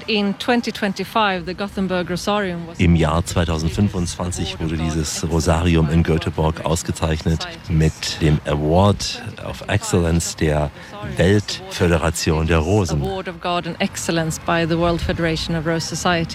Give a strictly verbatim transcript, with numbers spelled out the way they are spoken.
Im Jahr zweitausendfünfundzwanzig wurde dieses Rosarium in Göteborg ausgezeichnet mit dem Award of Excellence der Weltföderation der Rosen.